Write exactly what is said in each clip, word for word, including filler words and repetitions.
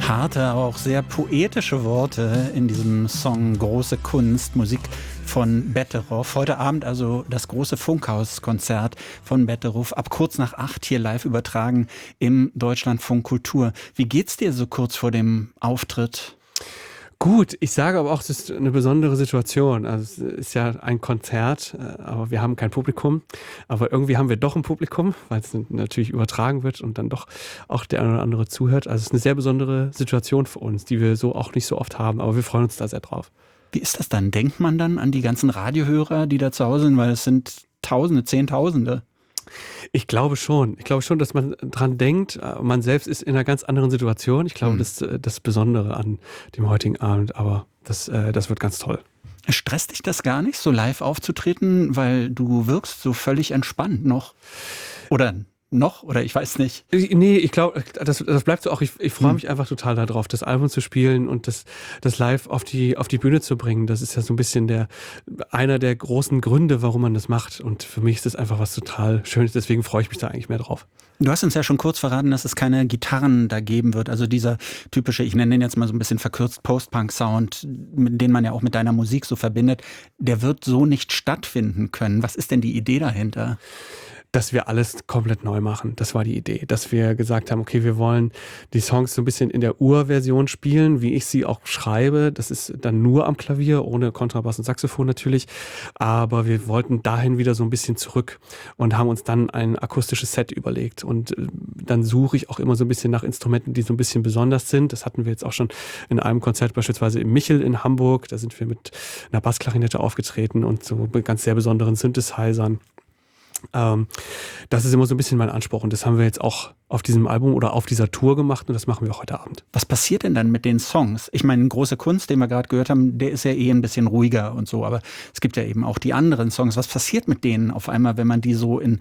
Harte, aber auch sehr poetische Worte in diesem Song Große Kunst, Musik von Betteroff. Heute Abend also das große Funkhaus-Konzert von Betteroff, ab kurz nach acht hier live übertragen im Deutschlandfunk Kultur. Wie geht's dir so kurz vor dem Auftritt? Gut, ich sage aber auch, es ist eine besondere Situation. Also es ist ja ein Konzert, aber wir haben kein Publikum. Aber irgendwie haben wir doch ein Publikum, weil es natürlich übertragen wird und dann doch auch der eine oder andere zuhört. Also es ist eine sehr besondere Situation für uns, die wir so auch nicht so oft haben. Aber wir freuen uns da sehr drauf. Wie ist das dann? Denkt man dann an die ganzen Radiohörer, die da zu Hause sind? Weil es sind Tausende, Zehntausende. Ich glaube schon. Ich glaube schon, dass man dran denkt. Man selbst ist in einer ganz anderen Situation. Ich glaube, mhm. das ist das Besondere an dem heutigen Abend. Aber das, das wird ganz toll. Stresst dich das gar nicht, so live aufzutreten? Weil du wirkst so völlig entspannt noch. Oder noch? Oder ich weiß nicht. Nee, ich glaube, das, das bleibt so auch. Ich, ich freue mich hm. einfach total darauf, das Album zu spielen und das, das live auf die, auf die Bühne zu bringen. Das ist ja so ein bisschen der, einer der großen Gründe, warum man das macht. Und für mich ist das einfach was total Schönes. Deswegen freue ich mich da eigentlich mehr drauf. Du hast uns ja schon kurz verraten, dass es keine Gitarren da geben wird. Also dieser typische, ich nenne den jetzt mal so ein bisschen verkürzt Post-Punk-Sound, den man ja auch mit deiner Musik so verbindet, der wird so nicht stattfinden können. Was ist denn die Idee dahinter? Dass wir alles komplett neu machen. Das war die Idee. Dass wir gesagt haben, okay, wir wollen die Songs so ein bisschen in der Urversion spielen, wie ich sie auch schreibe. Das ist dann nur am Klavier, ohne Kontrabass und Saxophon natürlich. Aber wir wollten dahin wieder so ein bisschen zurück und haben uns dann ein akustisches Set überlegt. Und dann suche ich auch immer so ein bisschen nach Instrumenten, die so ein bisschen besonders sind. Das hatten wir jetzt auch schon in einem Konzert, beispielsweise im Michel in Hamburg. Da sind wir mit einer Bassklarinette aufgetreten und so mit ganz sehr besonderen Synthesizern. Ähm, das ist immer so ein bisschen mein Anspruch und das haben wir jetzt auch auf diesem Album oder auf dieser Tour gemacht und das machen wir auch heute Abend. Was passiert denn dann mit den Songs? Ich meine, Große Kunst, den wir gerade gehört haben, der ist ja eh ein bisschen ruhiger und so, aber es gibt ja eben auch die anderen Songs. Was passiert mit denen auf einmal, wenn man die so in,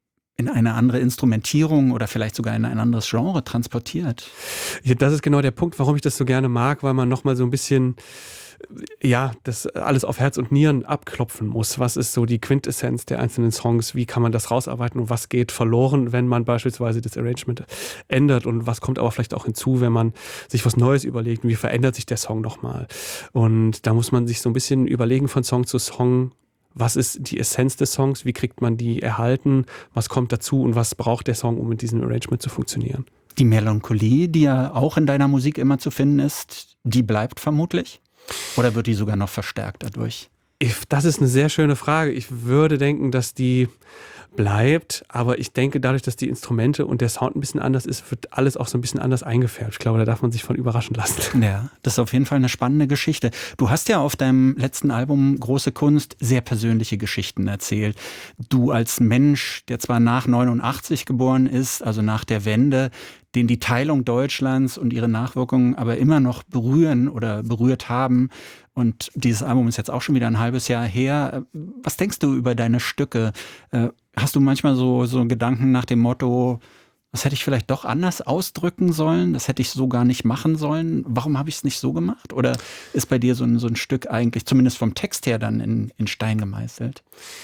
in eine andere Instrumentierung oder vielleicht sogar in ein anderes Genre transportiert? Ja, das ist genau der Punkt, warum ich das so gerne mag, weil man nochmal so ein bisschen ja, das alles auf Herz und Nieren abklopfen muss. Was ist so die Quintessenz der einzelnen Songs? Wie kann man das rausarbeiten und was geht verloren, wenn man beispielsweise das Arrangement ändert und was kommt aber vielleicht auch hinzu, wenn man sich was Neues überlegt und wie verändert sich der Song nochmal? Und da muss man sich so ein bisschen überlegen von Song zu Song, was ist die Essenz des Songs, wie kriegt man die erhalten, was kommt dazu und was braucht der Song, um mit diesem Arrangement zu funktionieren? Die Melancholie, die ja auch in deiner Musik immer zu finden ist, die bleibt vermutlich? Oder wird die sogar noch verstärkt dadurch? Ich, das ist eine sehr schöne Frage. Ich würde denken, dass die bleibt, aber ich denke, dadurch, dass die Instrumente und der Sound ein bisschen anders ist, wird alles auch so ein bisschen anders eingefärbt. Ich glaube, da darf man sich von überraschen lassen. Ja, das ist auf jeden Fall eine spannende Geschichte. Du hast ja auf deinem letzten Album Große Kunst sehr persönliche Geschichten erzählt. Du als Mensch, der zwar nach neunundachtzig geboren ist, also nach der Wende, den die Teilung Deutschlands und ihre Nachwirkungen aber immer noch berühren oder berührt haben. Und dieses Album ist jetzt auch schon wieder ein halbes Jahr her. Was denkst du über deine Stücke? Hast du manchmal so, so Gedanken nach dem Motto, das hätte ich vielleicht doch anders ausdrücken sollen? Das hätte ich so gar nicht machen sollen? Warum habe ich es nicht so gemacht? Oder ist bei dir so ein, so ein Stück eigentlich, zumindest vom Text her, dann in, in Stein gemeißelt?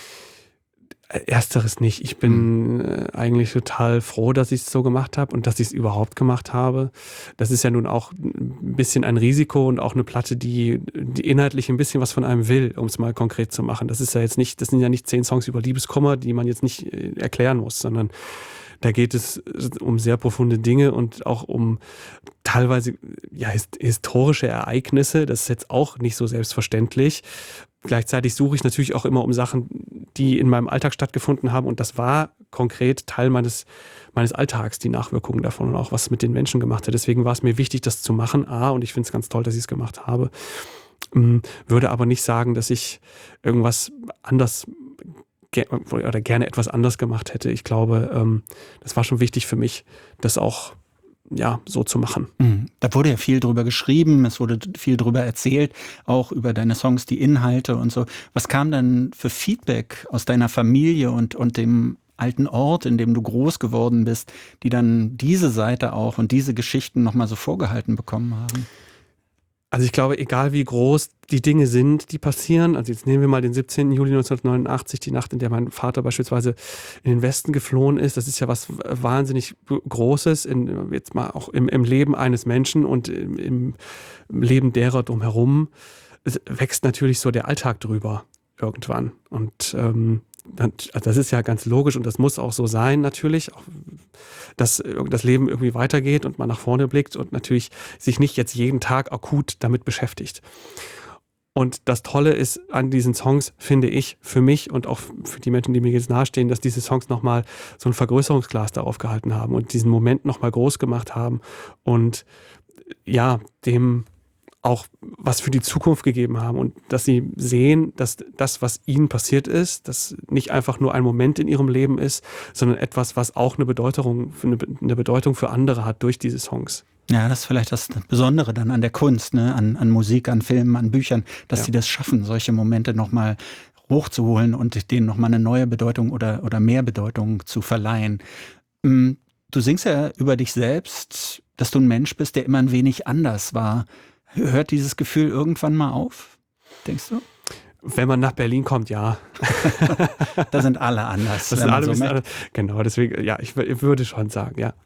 Ersteres nicht. Ich bin äh, eigentlich total froh, dass ich es so gemacht habe und dass ich es überhaupt gemacht habe. Das ist ja nun auch ein bisschen ein Risiko und auch eine Platte, die, die inhaltlich ein bisschen was von einem will, um es mal konkret zu machen. Das ist ja jetzt nicht, das sind ja nicht zehn Songs über Liebeskummer, die man jetzt nicht äh, erklären muss, sondern da geht es um sehr profunde Dinge und auch um teilweise ja, historische Ereignisse. Das ist jetzt auch nicht so selbstverständlich. Gleichzeitig suche ich natürlich auch immer um Sachen, die in meinem Alltag stattgefunden haben. Und das war konkret Teil meines, meines Alltags, die Nachwirkungen davon und auch was es mit den Menschen gemacht hat. Deswegen war es mir wichtig, das zu machen. A, und ich finde es ganz toll, dass ich es gemacht habe. Würde aber nicht sagen, dass ich irgendwas anders oder gerne etwas anders gemacht hätte. Ich glaube, das war schon wichtig für mich, das auch ja, so zu machen. Da wurde ja viel drüber geschrieben, es wurde viel drüber erzählt, auch über deine Songs, die Inhalte und so. Was kam dann für Feedback aus deiner Familie und, und dem alten Ort, in dem du groß geworden bist, die dann diese Seite auch und diese Geschichten nochmal so vorgehalten bekommen haben? Also ich glaube, egal wie groß die Dinge sind, die passieren, also jetzt nehmen wir mal den siebzehnten Juli neunzehnhundertneunundachtzig, die Nacht, in der mein Vater beispielsweise in den Westen geflohen ist, das ist ja was wahnsinnig Großes, in, jetzt mal auch im, im Leben eines Menschen und im, im Leben derer drumherum. Es wächst natürlich so der Alltag drüber irgendwann. Und ähm, das ist ja ganz logisch und das muss auch so sein natürlich, auch, dass das Leben irgendwie weitergeht und man nach vorne blickt und natürlich sich nicht jetzt jeden Tag akut damit beschäftigt. Und das Tolle ist an diesen Songs, finde ich, für mich und auch für die Menschen, die mir jetzt nahestehen, dass diese Songs nochmal so ein Vergrößerungsglas darauf gehalten haben und diesen Moment nochmal groß gemacht haben und ja, dem auch was für die Zukunft gegeben haben und dass sie sehen, dass das, was ihnen passiert ist, das nicht einfach nur ein Moment in ihrem Leben ist, sondern etwas, was auch eine Bedeutung, eine Bedeutung für andere hat durch diese Songs. Ja, das ist vielleicht das Besondere dann an der Kunst, ne? an, an Musik, an Filmen, an Büchern, dass ja. sie das schaffen, solche Momente nochmal hochzuholen und denen nochmal eine neue Bedeutung oder, oder mehr Bedeutung zu verleihen. Du singst ja über dich selbst, dass du ein Mensch bist, der immer ein wenig anders war. Hört dieses Gefühl irgendwann mal auf, denkst du? Wenn man nach Berlin kommt, ja. Da sind alle anders. Das sind alle so ein bisschen anders. Genau, deswegen, ja, ich, ich würde schon sagen, ja.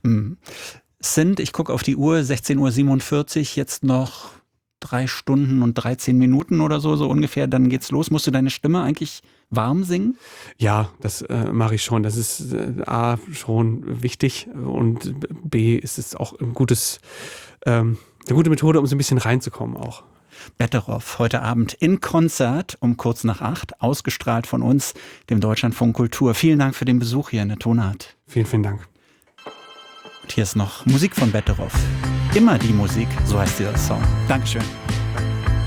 Es sind, ich gucke auf die Uhr, sechzehn Uhr siebenundvierzig, jetzt noch drei Stunden und dreizehn Minuten oder so, so ungefähr, dann geht's los. Musst du deine Stimme eigentlich warm singen? Ja, das äh, mache ich schon. Das ist äh, A, schon wichtig und B, ist es auch ein gutes, ähm, eine gute Methode, um so ein bisschen reinzukommen auch. Betteroff, heute Abend in Konzert um kurz nach acht, ausgestrahlt von uns, dem Deutschlandfunk Kultur. Vielen Dank für den Besuch hier in der Tonart. Vielen, vielen Dank. Und hier ist noch Musik von Betteroff. Immer die Musik, so heißt dieser Song. Dankeschön.